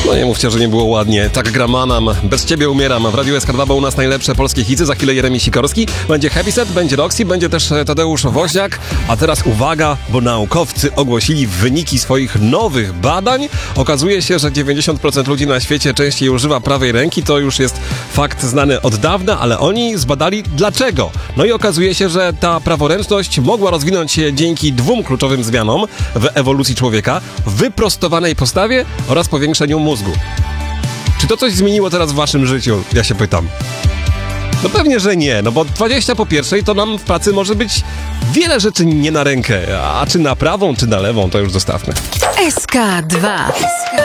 No nie mówcie, że nie było ładnie. Tak gra Manam, Bez ciebie umieram. W Radiu SK2 był u nas najlepsze polskie hity. Za chwilę Jeremi Sikorski. Będzie Happy Set, będzie Roxy, będzie też Tadeusz Woźniak. A teraz uwaga, bo naukowcy ogłosili wyniki swoich nowych badań. Okazuje się, że 90% ludzi na świecie częściej używa prawej ręki. To już jest fakt znany od dawna, ale oni zbadali dlaczego. No i okazuje się, że ta praworęczność mogła rozwinąć się dzięki dwóm kluczowym zmianom w ewolucji człowieka: wyprostowanej postawie oraz powiększeniu mózgu. Czy to coś zmieniło teraz w waszym życiu? Ja się pytam. No pewnie, że nie, no bo 20 po pierwszej to nam w pracy może być wiele rzeczy nie na rękę, a czy na prawą, czy na lewą, to już zostawmy. SK2